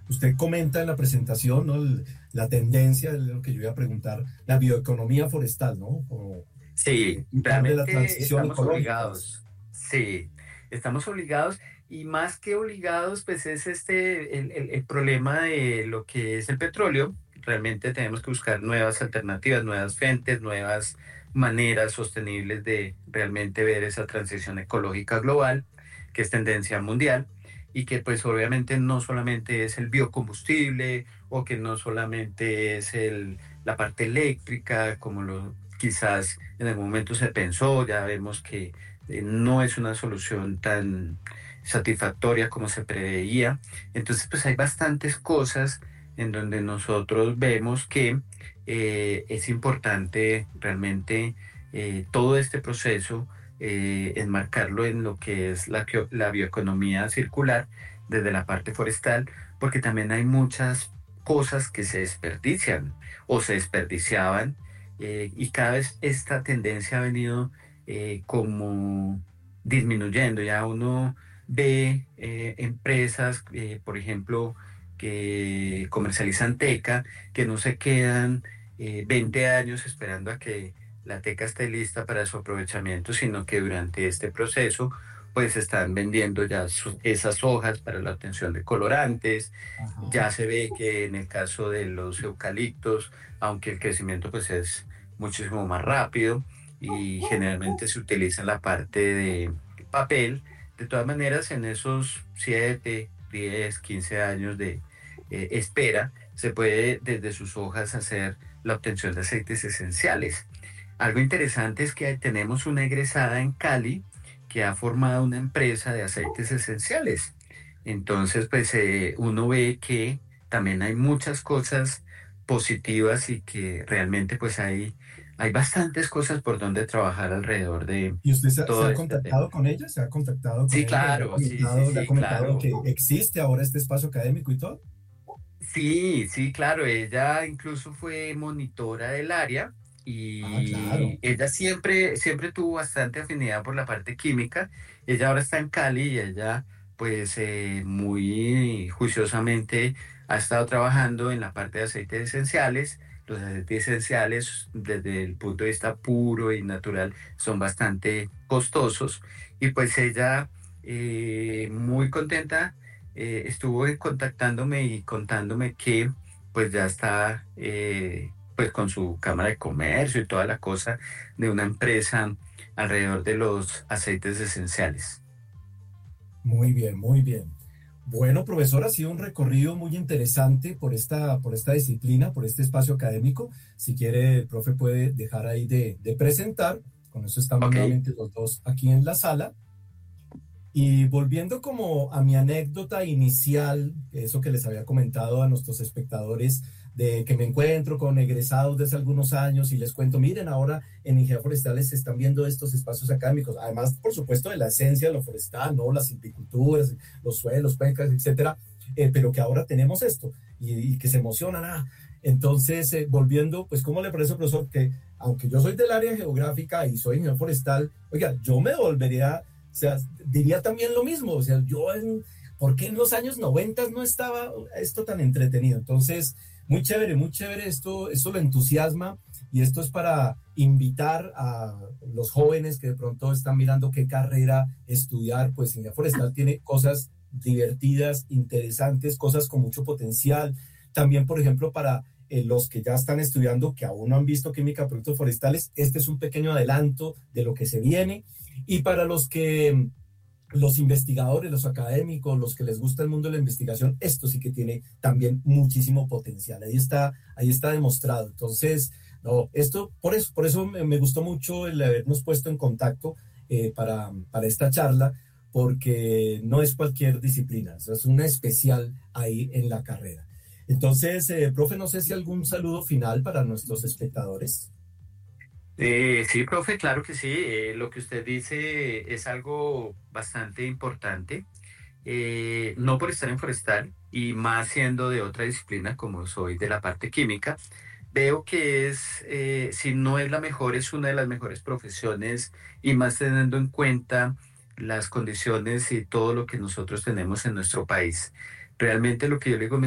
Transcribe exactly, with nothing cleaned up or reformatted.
usted comenta en la presentación, ¿no? El- la tendencia, es lo que yo iba a preguntar, la bioeconomía forestal, ¿no? Como Sí, parte de la realmente transición estamos ecológica. obligados. Sí, estamos obligados y más que obligados, pues es este el, el- el problema de lo que es el petróleo. Realmente tenemos que buscar nuevas alternativas, nuevas fuentes, nuevas maneras sostenibles de realmente ver esa transición ecológica global, que es tendencia mundial y que pues obviamente no solamente es el biocombustible o que no solamente es el, la parte eléctrica, como lo quizás en algún momento se pensó, ya vemos que eh, no es una solución tan satisfactoria como se preveía. Entonces, pues hay bastantes cosas en donde nosotros vemos que eh, es importante realmente eh, todo este proceso, eh, enmarcarlo en lo que es la, bio- la bioeconomía circular desde la parte forestal, porque también hay muchas cosas que se desperdician o se desperdiciaban, eh, y cada vez esta tendencia ha venido eh, como disminuyendo. Ya uno ve eh, empresas, eh, por ejemplo, que comercializan teca, que no se quedan eh, veinte años esperando a que la teca esté lista para su aprovechamiento, sino que durante este proceso pues están vendiendo ya su- esas hojas para la obtención de colorantes. Ajá. Ya se ve que en el caso de los eucaliptos, aunque el crecimiento pues es muchísimo más rápido y generalmente se utiliza en la parte de papel, de todas maneras en esos siete diez quince años de eh, espera, se puede desde sus hojas hacer la obtención de aceites esenciales. Algo interesante es que tenemos una egresada en Cali que ha formado una empresa de aceites esenciales. Entonces, pues eh, uno ve que también hay muchas cosas positivas y que realmente pues hay, hay bastantes cosas por donde trabajar alrededor de ¿Y usted se, ha se todo ha este tema. contactado con ella? ¿Se ha contactado con Sí, ella? ¿Le ha claro, sí, sí, comentado, le ha sí, comentado claro. que existe ahora este espacio académico y todo? Sí, sí, claro, ella incluso fue monitora del área Ah, claro. y ella siempre, siempre tuvo bastante afinidad por la parte química. Ella ahora está en Cali y ella pues eh, muy juiciosamente ha estado trabajando en la parte de aceites esenciales. Los aceites esenciales desde el punto de vista puro y natural son bastante costosos y pues ella eh, muy contenta eh, estuvo contactándome y contándome que pues ya está eh, pues con su cámara de comercio y toda la cosa de una empresa alrededor de los aceites esenciales. Muy bien, muy bien. Bueno, profesor, ha sido un recorrido muy interesante por esta, por esta disciplina, por este espacio académico. Si quiere, el profe puede dejar ahí de, de presentar. Con eso estamos Ok, nuevamente los dos aquí en la sala. Y volviendo como a mi anécdota inicial, eso que les había comentado a nuestros espectadores, de que me encuentro con egresados desde algunos años y les cuento, miren, ahora en ingeniería forestales se están viendo estos espacios académicos, además, por supuesto, de la esencia de lo forestal, ¿no? Las silviculturas, los suelos, cuencas, etcétera, eh, pero que ahora tenemos esto y, y que se emocionan. Ah. Entonces, eh, volviendo, pues, ¿cómo le parece, profesor, que aunque yo soy del área geográfica y soy ingeniero forestal, oiga, yo me volvería, o sea, diría también lo mismo, o sea, yo en, ¿por qué en los años noventa no estaba esto tan entretenido? Entonces, muy chévere, muy chévere, esto, esto lo entusiasma y esto es para invitar a los jóvenes que de pronto están mirando qué carrera estudiar, pues ingeniería forestal tiene cosas divertidas, interesantes, cosas con mucho potencial. También, por ejemplo, para eh, los que ya están estudiando, que aún no han visto química de productos forestales, este es un pequeño adelanto de lo que se viene. Y para los que, los investigadores, los académicos, los que les gusta el mundo de la investigación, esto sí que tiene también muchísimo potencial. Ahí está, ahí está demostrado. Entonces, no, esto, por eso, por eso me, me gustó mucho el habernos puesto en contacto eh, para, para esta charla, porque no es cualquier disciplina, es una especial ahí en la carrera. Entonces, eh, profe, no sé si algún saludo final para nuestros espectadores. Eh, sí, profe, claro que sí. Eh, lo que usted dice es algo bastante importante. Eh, no por estar en forestal y más siendo de otra disciplina como soy de la parte química, veo que es, eh, si no es la mejor, es una de las mejores profesiones y más teniendo en cuenta las condiciones y todo lo que nosotros tenemos en nuestro país. Realmente lo que yo le digo